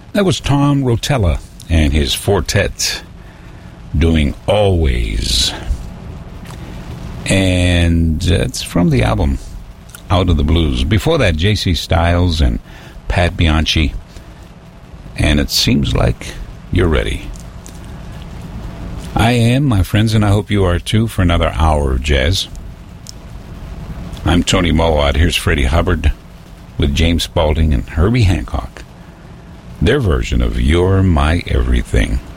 That was Tom Rotella and his Fortet doing Always. And it's from the album Out of the Blues. Before that, J.C. Styles and Pat Bianchi. And It Seems Like You're Ready. I am, my friends, and I hope you are too, for another hour of jazz. I'm Tony Mowat. Here's Freddie Hubbard with James Spaulding and Herbie Hancock. Their version of You're My Everything.